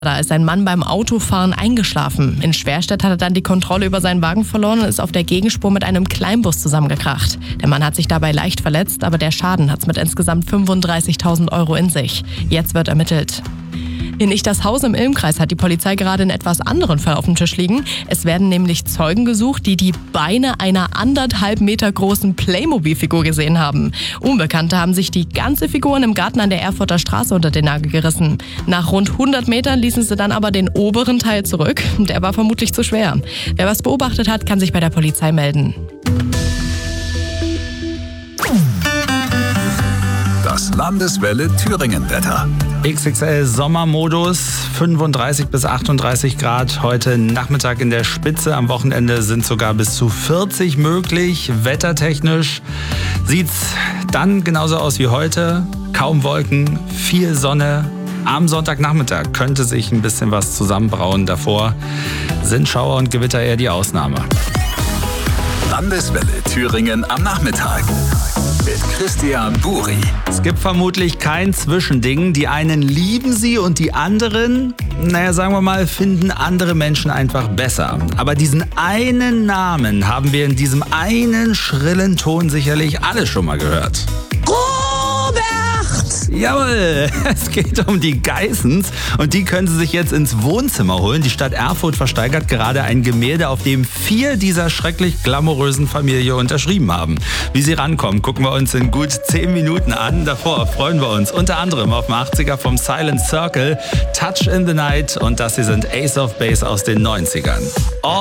Da ist ein Mann beim Autofahren eingeschlafen. In Schwerstedt hat er dann die Kontrolle über seinen Wagen verloren und ist auf der Gegenspur mit einem Kleinbus zusammengekracht. Der Mann hat sich dabei leicht verletzt, aber der Schaden hat es mit insgesamt 35.000 Euro in sich. Jetzt wird ermittelt. In Ichtershausen im Ilmkreis hat die Polizei gerade einen etwas anderen Fall auf dem Tisch liegen. Es werden nämlich Zeugen gesucht, die die Beine einer 1,5 Meter großen Playmobil-Figur gesehen haben. Unbekannte haben sich die ganze Figur im Garten an der Erfurter Straße unter den Nagel gerissen. Nach rund 100 Metern ließen sie dann aber den oberen Teil zurück. Der war vermutlich zu schwer. Wer was beobachtet hat, kann sich bei der Polizei melden. Das Landeswelle Thüringen-Wetter. XXL Sommermodus, 35 bis 38 Grad heute Nachmittag in der Spitze. Am Wochenende sind sogar bis zu 40 möglich. Wettertechnisch sieht's dann genauso aus wie heute. Kaum Wolken, viel Sonne. Am Sonntagnachmittag könnte sich ein bisschen was zusammenbrauen. Davor sind Schauer und Gewitter eher die Ausnahme. Landeswelle Thüringen am Nachmittag. Mit Christian Buri. Es gibt vermutlich kein Zwischending. Die einen lieben sie und die anderen, sagen wir mal, finden andere Menschen einfach besser. Aber diesen einen Namen haben wir in diesem einen schrillen Ton sicherlich alle schon mal gehört. Robert! Jawohl, es geht um die Geissens und die können Sie sich jetzt ins Wohnzimmer holen. Die Stadt Erfurt versteigert gerade ein Gemälde, auf dem 4 dieser schrecklich glamourösen Familie unterschrieben haben. Wie sie rankommen, gucken wir uns in gut 10 Minuten an. Davor freuen wir uns unter anderem auf dem 80er vom Silent Circle, Touch in the Night und das hier sind Ace of Base aus den 90ern.